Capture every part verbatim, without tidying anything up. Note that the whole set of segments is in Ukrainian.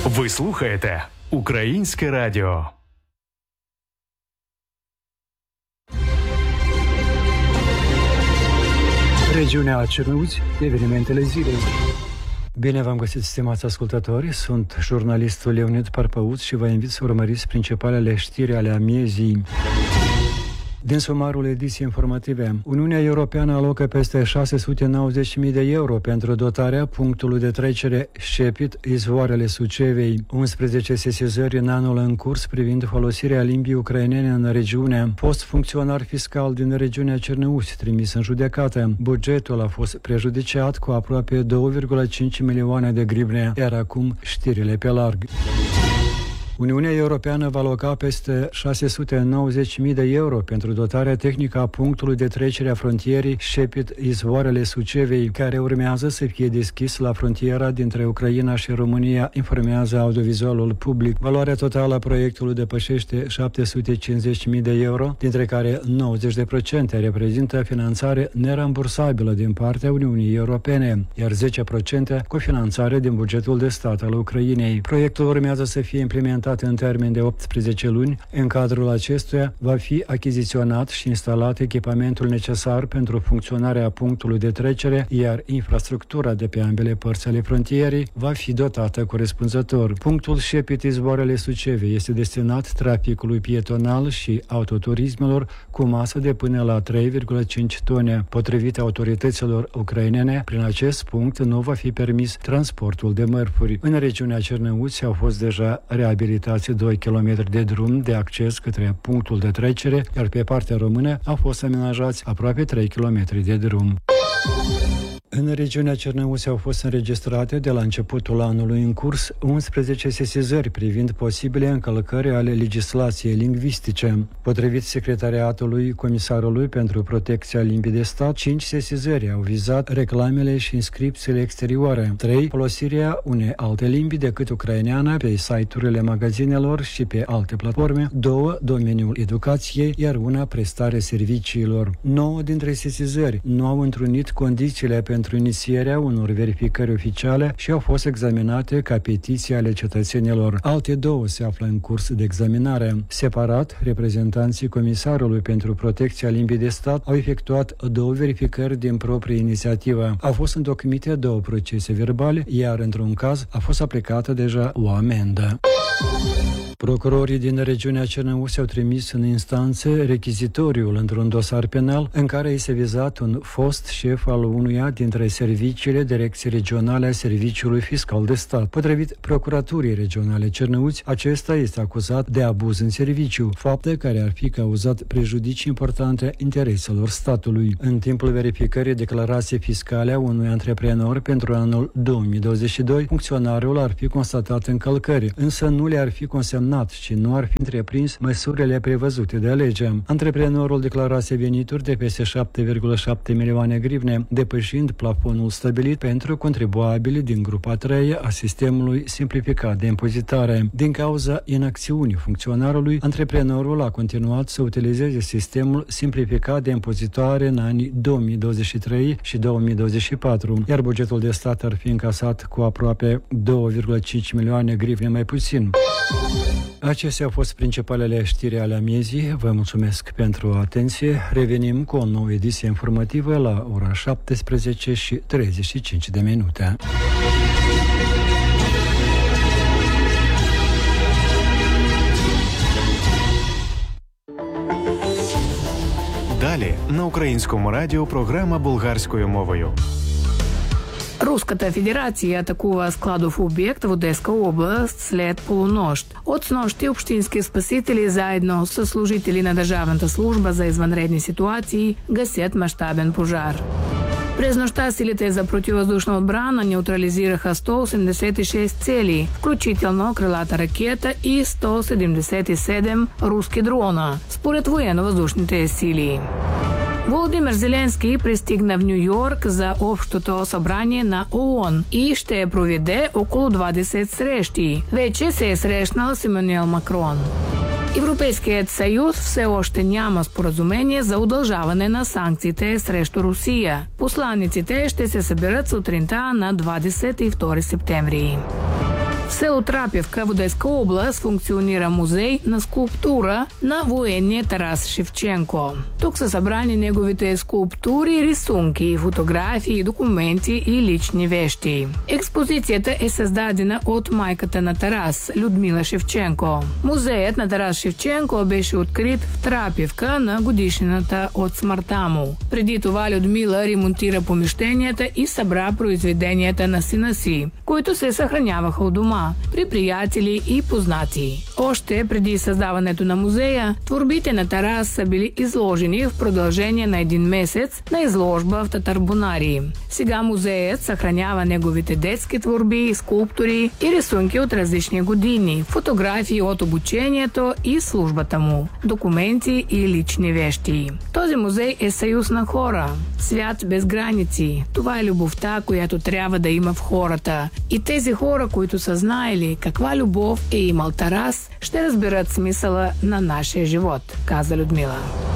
Ви слухаєте Українське радіо. Regiunea Cernăuți, evenimentele zilei. Bine v-am găsit, stimați ascultători, sunt jurnalistul Leonid Parpăuț și vă invit să urmăriți principalele știri ale amiezii. Din sumarul ediției informative, Uniunea Europeană alocă peste șase sute nouăzeci de mii de euro pentru dotarea punctului de trecere Șepit, Izvoarele Sucevei. unsprezece sesizări în anul în curs privind folosirea limbii ucrainene în regiune. Fost funcționar fiscal din regiunea Cernăuți trimis în judecată. Bugetul a fost prejudiciat cu aproape două virgulă cinci milioane de grivne. Iar acum știrile pe larg. Uniunea Europeană va aloca peste șase sute nouăzeci de mii de euro pentru dotarea tehnică a punctului de trecere a frontierii Șepit-Izvoarele Sucevei, care urmează să fie deschis la frontiera dintre Ucraina și România, informează audiovizualul public. Valoarea totală a proiectului depășește șapte sute cincizeci de mii de euro, dintre care nouăzeci la sută reprezintă finanțare nerambursabilă din partea Uniunii Europene, iar zece la sută cu finanțare din bugetul de stat al Ucrainei. Proiectul urmează să fie implementat în termen de optsprezece luni. În cadrul acestuia va fi achiziționat și instalat echipamentul necesar pentru funcționarea punctului de trecere, iar infrastructura de pe ambele părți ale frontierei va fi dotată corespunzător. Punctul Șepit-Izvoarele Sucevei este destinat traficului pietonal și autoturismelor cu masă de până la trei virgulă cinci tone. Potrivit autorităților ucrainene, prin acest punct nu va fi permis transportul de mărfuri. În regiunea Cernăuți au fost deja reabilitați doi kilometri de drum de acces către punctul de trecere, iar pe partea română au fost amenajați aproape trei kilometri de drum. În regiunea Cernăuți au fost înregistrate de la începutul anului în curs unsprezece sesizări privind posibile încălcări ale legislației lingvistice. Potrivit secretariatului Comisarului pentru Protecția Limbii de Stat, cinci sesizări au vizat reclamele și inscripțiile exterioare, trei folosirea unei alte limbi decât ucraineana pe site-urile magazinelor și pe alte platforme, două domeniul educației, iar una prestare serviciilor. Nouă dintre sesizări nu au întrunit condițiile pentru pentru inițierea unor verificări oficiale și au fost examinate ca petiții ale cetățenilor. Alte două se află în curs de examinare. Separat, reprezentanții Comisarului pentru Protecția Limbii de Stat au efectuat două verificări din proprie inițiativă. Au fost întocmite două procese verbale, iar într-un caz a fost aplicată deja o amendă. Procurorii din regiunea Cernăuți au trimis în instanță rechizitoriul într-un dosar penal în care este vizat un fost șef al unuia dintre serviciile Direcției Regionale a Serviciului Fiscal de Stat. Potrivit Procuraturii Regionale Cernăuți, acesta este acuzat de abuz în serviciu, fapte care ar fi cauzat prejudicii importante intereselor statului. În timpul verificării declarației fiscale a unui antreprenor pentru anul două mii douăzeci și doi, funcționarul ar fi constatat încălcări, însă nu le-ar fi consemnat și nu ar fi întreprins măsurile prevăzute de lege. Antreprenorul declarase venituri de peste șapte virgulă șapte milioane grivne, depășind plafonul stabilit pentru contribuabili din grupa a treia a sistemului simplificat de impozitare. Din cauza inacțiunii funcționarului, antreprenorul a continuat să utilizeze sistemul simplificat de impozitare în anii două mii douăzeci și trei și două mii douăzeci și patru, iar bugetul de stat ar fi încasat cu aproape două virgulă cinci milioane grivne mai puțin. Acestea au fost principalele știri ale amiezii. Vă mulțumesc pentru atenție. Revenim cu o nouă ediție informativă la ora șaptesprezece și treizeci și cinci de minute. Далі на Українському радіо програма болгарською мовою. Руската федерація атакува складов обект в Одеска област след полунощ. От снощи общински спасители заедно с служители на Държавната служба за извънредни ситуации гасят мащабен пожар. През нощта силите за противовъздушна отбрана неутрализираха сто осемдесет и шест цели, включително крилата ракета и сто седемдесет и седем руски дрона, според военно-въздушните сили. Володимир Зеленски пристигна в Нью-Йорк за общото събрание на ООН и ще проведе около двадесет срещи. Вече се е срещнал с Емануел Макрон. Европейският съюз все още няма споразумение за удължаване на санкциите срещу Русия. Посланиците ще се съберат сутринта на двадесет и втори септември. В село Трапевка в Одеска област функционира музей на скулптура на военния Тарас Шевченко. Тук са събрани неговите скулптури, рисунки, фотографии, документи и лични вещи. Експозицията е създадена от майката на Тарас, Людмила Шевченко. Музеят на Тарас Шевченко беше открит в Трапевка на годишнината от смъртта му. Преди това Людмила ремонтира помещенията и събра произведенията на сина си, които се съхраняваха у дома, при приятели и познати. Още преди създаването на музея, творбите на Тарас са били изложени в продължение на един месец на изложба в Татарбунари. Сега музеят съхранява неговите детски творби, скулптури и рисунки от различни години, фотографии от обучението и службата му, документи и лични вещи. Този музей е съюз на хора. Свят без граници. Това е любовта, която трябва да има в хората. И тези хора, които са знаели каква любов е имал Тарас, ще разберат смисъла на нашия живот, каза Людмила.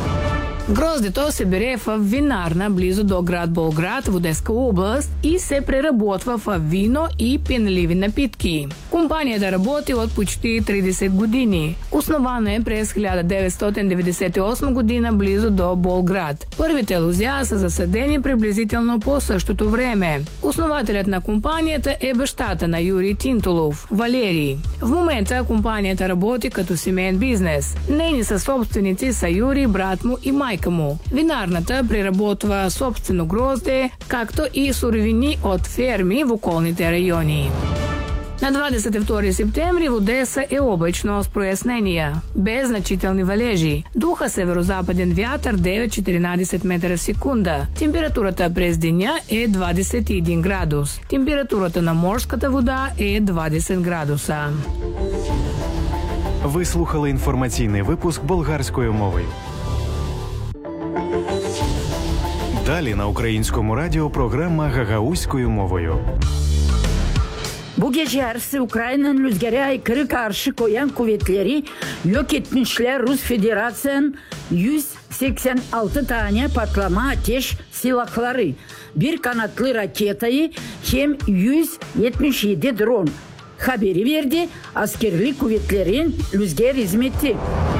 Гроздето се бере в винарна близо до град Болград в Одеска област и се преработва в вино и пенливи напитки. Компанията работи от почти тридесет години. Основана е през хиляда деветстотин деветдесет и осма година близо до Болград. Първите лозя са засадени приблизително по същото време. Основателят на компанията е бащата на Юрий Тинтулов, Валерий. В момента компанията работи като семейен бизнес. Нейни са собственици са Юрий, брат му и майка му. Винарната преработва собствено грозде, както и суровини от ферми в околните райони. На двадесет и втори септември в Одеса е облачно с прояснения, без значителни валежи. Духа северо-западен вятър девет до четиринадесет метра в секунда. Температурата през деня е двадесет и един градус. Температурата на морската вода е двадесет градуса. Ви слухали інформаційний випуск болгарською мовою. Далі на Українському радіо програма Гагаузькою мовою. Bu gece yarısı Ukrayna'nın rüzgara aykırı karşı koyan kuvvetleri yok etmişler. Rus Federasyonu yüz seksen altı tane patlama ateş silahları, bir kanatlı raketayı hem yüz yetmiş yedi drone haberi verdi askerli kuvvetlerin rüzgar hizmeti.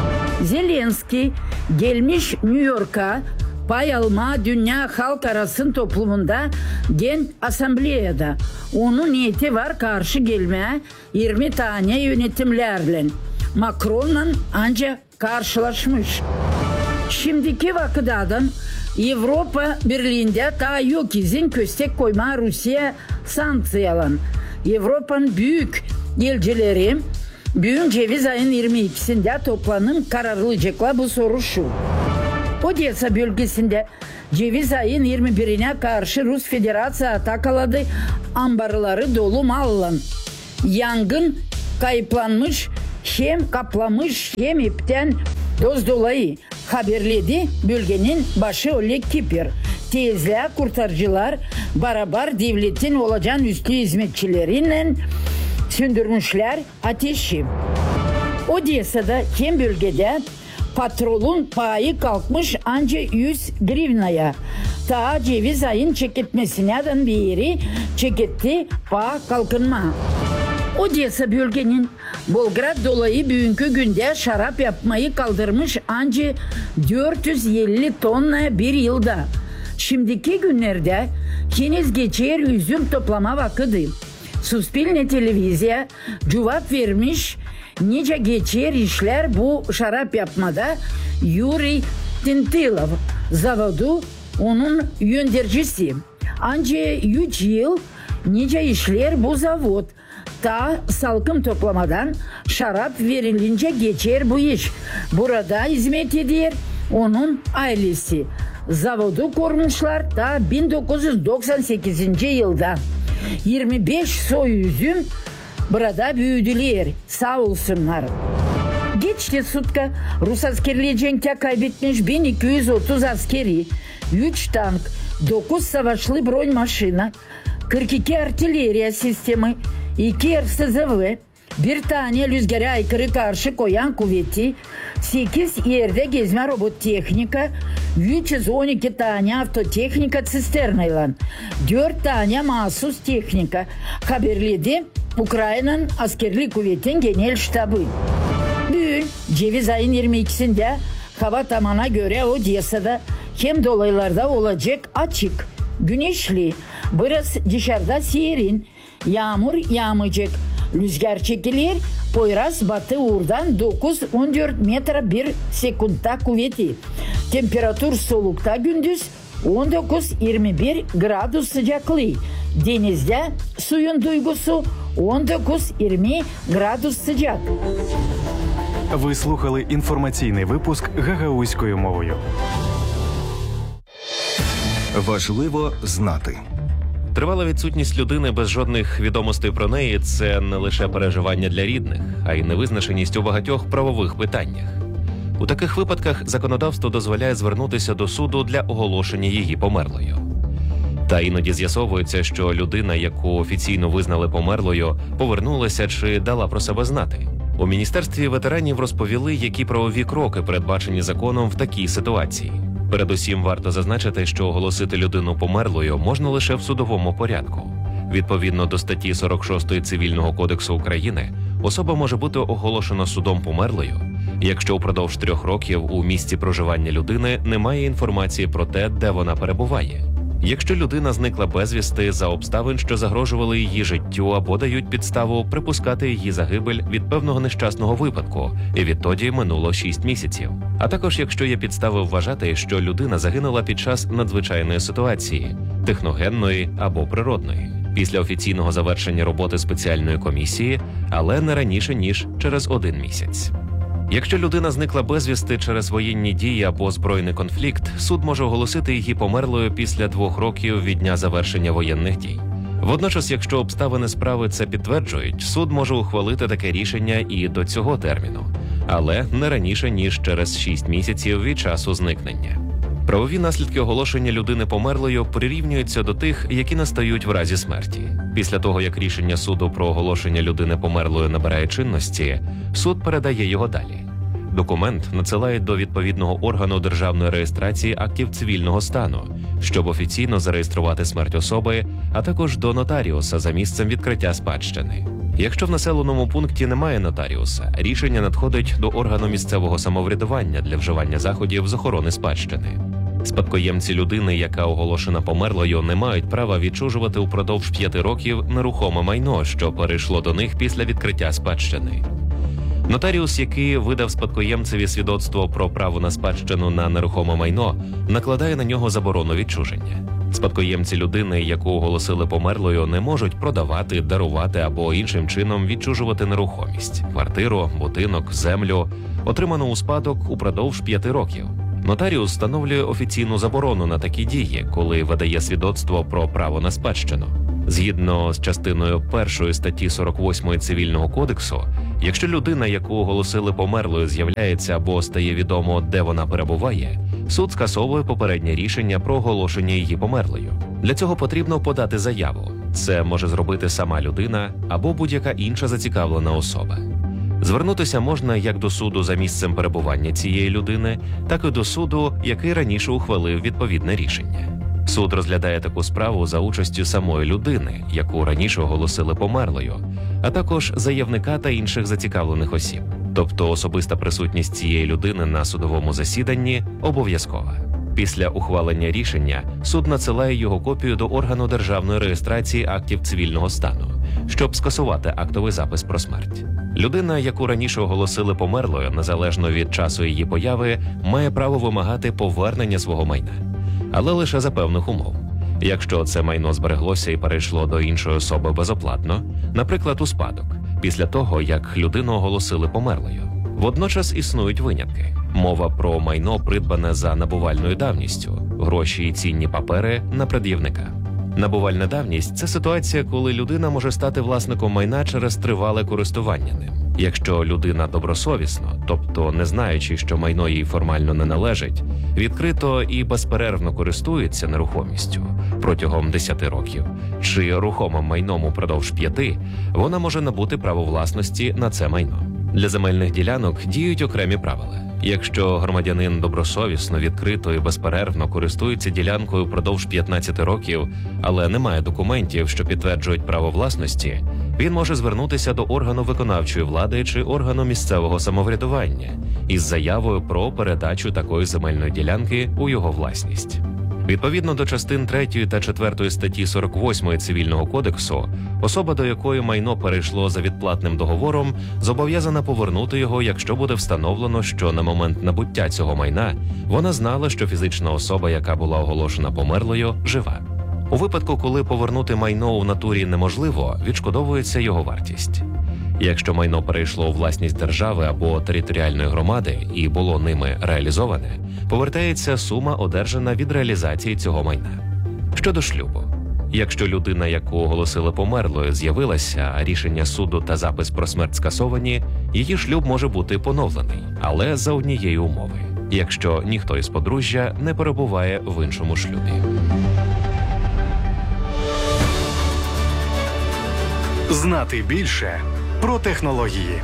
Zelenski gelmiş New York'a pay alma Dünya Halk Arasın toplumunda Gen Asambleya'da. Onun niyeti var karşı gelmeye yirmi tane yönetimlerle. Macron'la ancak karşılaşmış. Şimdiki vakıdadan Avrupa Birliği'nde daha yok izin köstek koyma Rusya sanksiyalan. Avrupa'nın büyük elçileri bugün ceviz ayın yirmi ikisinde toplanıp kararlayacaklar. Bu soru şu. Odessa bölgesinde ceviz ayın yirmi birine karşı Rus Federasyonu atakaladı, ambarları dolu malla. Yangın kayıplanmış, hem kaplamış hem ipten doz dolayı haberledi bölgenin başı Oleg Kipir. Tezle kurtarıcılar beraber devletin olacağın üstü hizmetçileriyle söndürmüşler ateşi. Odessa'da hem bölgede patrolun payı kalkmış ancak yüz grivnaya. Ta ceviz ayın çekitmesinden beri çekitti pa kalkınma. Odessa bölgenin Bolgrad dolayı bugünkü günde şarap yapmayı kaldırmış ancak dört yüz elli tonna bir yılda. Şimdiki günlerde henüz geçer üzüm toplama vakıdı. Suspilne televizya cevap vermiş. Nice geçer işler bu şarap yapmada Yuri Tintilov zavodu onun yöndericisi. Ancak üç yıl nice işler bu zavod. Ta salkım toplamadan şarap verilince geçer bu iş. Burada hizmet eder onun ailesi. Zavodu kurmuşlar ta bin dokuz yüz doksan sekizinci yılda. yirmi beş soy üzüm burada büyüdüler. Sağ olsunlar. Geçti sutka Rus askerliği cenkte kaybetmiş bin iki yüz otuz askeri, üç tank, dokuz savaşlı bron maşina, kırk iki artilleriya sistemi, iki R S Z V, bir tane rüzgara aykırı karşı koyan kuvveti, sekiz yerde gezme robot teknika, üç yüz on iki tane avtoteknika sisternayla, dört tane mahsus teknika haberledi Ukrayna'nın askerlik kuvvetin genel ştabı. Bugün ceviz ayın yirmi ikisinde hava tamana göre Odessa'da hem dolaylarda olacak açık, güneşli, biraz dışarıda serin, yağmur yağmayacak, rüzgar çekilir, Poyraz batı uğurdan dokuz on dört metre bir sekunda kuvveti. Temperatur solukta gündüz on dokuz yirmi bir gradus sıcaklığı. Denizde suyun duygusu on dokuz yirmi градус sıcak. Ви слухали інформаційний випуск гагаузькою мовою. Важливо знати. Тривала відсутність людини без жодних відомостей про неї – це не лише переживання для рідних, а й невизначеність у багатьох правових питаннях. У таких випадках законодавство дозволяє звернутися до суду для оголошення її померлою. Та іноді з'ясовується, що людина, яку офіційно визнали померлою, повернулася чи дала про себе знати. У Міністерстві ветеранів розповіли, які правові кроки передбачені законом в такій ситуації. Передусім, варто зазначити, що оголосити людину померлою можна лише в судовому порядку. Відповідно до статті сорок шостої Цивільного кодексу України, особа може бути оголошена судом померлою, якщо упродовж трьох років у місці проживання людини немає інформації про те, де вона перебуває. Якщо людина зникла безвісти за обставин, що загрожували її життю або дають підставу припускати її загибель від певного нещасного випадку, і відтоді минуло шість місяців. А також якщо є підстави вважати, що людина загинула під час надзвичайної ситуації, техногенної або природної, після офіційного завершення роботи спеціальної комісії, але не раніше, ніж через один місяць. Якщо людина зникла безвісти через воєнні дії або збройний конфлікт, суд може оголосити її померлою після двох років від дня завершення воєнних дій. Водночас, якщо обставини справи це підтверджують, суд може ухвалити таке рішення і до цього терміну, але не раніше, ніж через шість місяців від часу зникнення. Правові наслідки оголошення людини померлою прирівнюються до тих, які настають в разі смерті. Після того, як рішення суду про оголошення людини померлою набирає чинності, суд передає його далі. Документ надсилають до відповідного органу державної реєстрації актів цивільного стану, щоб офіційно зареєструвати смерть особи, а також до нотаріуса за місцем відкриття спадщини. Якщо в населеному пункті немає нотаріуса, рішення надходить до органу місцевого самоврядування для вживання заходів з охорони спадщини. Спадкоємці людини, яка оголошена померлою, не мають права відчужувати упродовж п'яти років нерухоме майно, що перейшло до них після відкриття спадщини. Нотаріус, який видав спадкоємцеві свідоцтво про право на спадщину на нерухоме майно, накладає на нього заборону відчуження. Спадкоємці людини, яку оголосили померлою, не можуть продавати, дарувати або іншим чином відчужувати нерухомість – квартиру, будинок, землю, отриману у спадок упродовж п'яти років. Нотаріус встановлює офіційну заборону на такі дії, коли видає свідоцтво про право на спадщину. Згідно з частиною першої статті сорок восьмої Цивільного кодексу, якщо людина, яку оголосили померлою, з'являється або стає відомо, де вона перебуває, суд скасовує попереднє рішення про оголошення її померлою. Для цього потрібно подати заяву. Це може зробити сама людина або будь-яка інша зацікавлена особа. Звернутися можна як до суду за місцем перебування цієї людини, так і до суду, який раніше ухвалив відповідне рішення. Суд розглядає таку справу за участю самої людини, яку раніше оголосили померлою, а також заявника та інших зацікавлених осіб. Тобто особиста присутність цієї людини на судовому засіданні обов'язкова. Після ухвалення рішення суд надсилає його копію до органу державної реєстрації актів цивільного стану, щоб скасувати актовий запис про смерть. Людина, яку раніше оголосили померлою, незалежно від часу її появи, має право вимагати повернення свого майна. Але лише за певних умов. Якщо це майно збереглося і перейшло до іншої особи безоплатно, наприклад, у спадок, після того, як людину оголосили померлою. Водночас існують винятки. Мова про майно, придбане за набувальною давністю, гроші і цінні папери на пред'явника. Набувальна давність – це ситуація, коли людина може стати власником майна через тривале користування ним. Якщо людина добросовісно, тобто не знаючи, що майно їй формально не належить, відкрито і безперервно користується нерухомістю протягом десяти років, чи рухомим майном упродовж п'яти, вона може набути право власності на це майно. Для земельних ділянок діють окремі правила. Якщо громадянин добросовісно, відкрито і безперервно користується ділянкою впродовж п'ятнадцяти років, але не має документів, що підтверджують право власності, він може звернутися до органу виконавчої влади чи органу місцевого самоврядування із заявою про передачу такої земельної ділянки у його власність. Відповідно до частин третьої та четвертої статті сорок восьмої Цивільного кодексу, особа, до якої майно перейшло за відплатним договором, зобов'язана повернути його, якщо буде встановлено, що на момент набуття цього майна вона знала, що фізична особа, яка була оголошена померлою, жива. У випадку, коли повернути майно у натурі неможливо, відшкодовується його вартість. Якщо майно перейшло у власність держави або територіальної громади і було ними реалізоване, повертається сума, одержана від реалізації цього майна. Щодо шлюбу. Якщо людина, яку оголосили померлою, з'явилася, а рішення суду та запис про смерть скасовані, її шлюб може бути поновлений, але за однієї умови, якщо ніхто із подружжя не перебуває в іншому шлюбі. Знати більше про технології.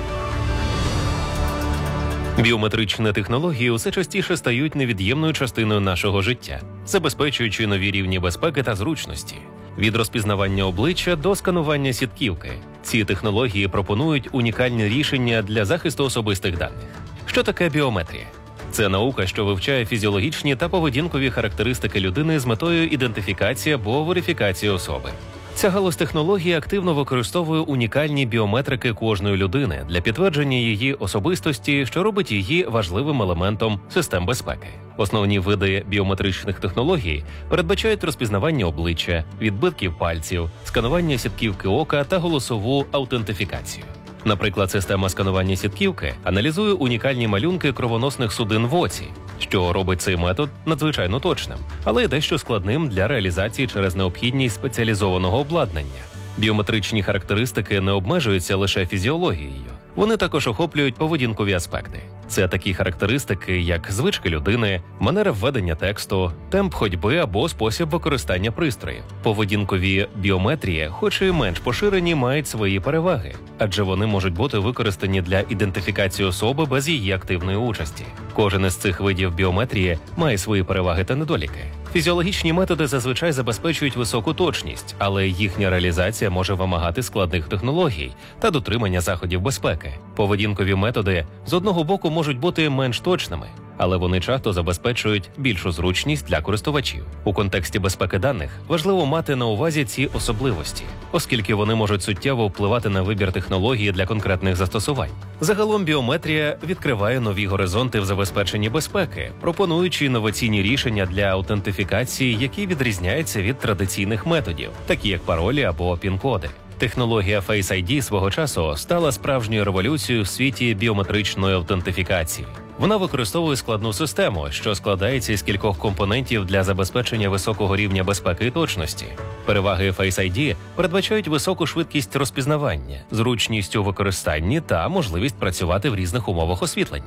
Біометричні технології усе частіше стають невід'ємною частиною нашого життя, забезпечуючи нові рівні безпеки та зручності. Від розпізнавання обличчя до сканування сітківки. Ці технології пропонують унікальні рішення для захисту особистих даних. Що таке біометрія? Це наука, що вивчає фізіологічні та поведінкові характеристики людини з метою ідентифікації або верифікації особи. Ця галузь технології активно використовує унікальні біометрики кожної людини для підтвердження її особистості, що робить її важливим елементом систем безпеки. Основні види біометричних технологій передбачають розпізнавання обличчя, відбитків пальців, сканування сітківки ока та голосову аутентифікацію. Наприклад, система сканування сітківки аналізує унікальні малюнки кровоносних судин в оці, що робить цей метод надзвичайно точним, але й дещо складним для реалізації через необхідність спеціалізованого обладнання. Біометричні характеристики не обмежуються лише фізіологією. Вони також охоплюють поведінкові аспекти. Це такі характеристики, як звички людини, манера введення тексту, темп ходьби або спосіб використання пристроїв. Поведінкові біометрії, хоч і менш поширені, мають свої переваги, адже вони можуть бути використані для ідентифікації особи без її активної участі. Кожен із цих видів біометрії має свої переваги та недоліки. Фізіологічні методи зазвичай забезпечують високу точність, але їхня реалізація може вимагати складних технологій та дотримання заходів безпеки. Поведінкові методи з одного боку можуть бути менш точними, але вони часто забезпечують більшу зручність для користувачів. У контексті безпеки даних важливо мати на увазі ці особливості, оскільки вони можуть суттєво впливати на вибір технології для конкретних застосувань. Загалом біометрія відкриває нові горизонти в забезпеченні безпеки, пропонуючи інноваційні рішення для аутентифікації, які відрізняються від традиційних методів, такі як паролі або пін-коди. Технологія Face ай ді свого часу стала справжньою революцією в світі біометричної аутентифікації. Вона використовує складну систему, що складається із кількох компонентів для забезпечення високого рівня безпеки і точності. Переваги Face ай ді передбачають високу швидкість розпізнавання, зручність у використанні та можливість працювати в різних умовах освітлення.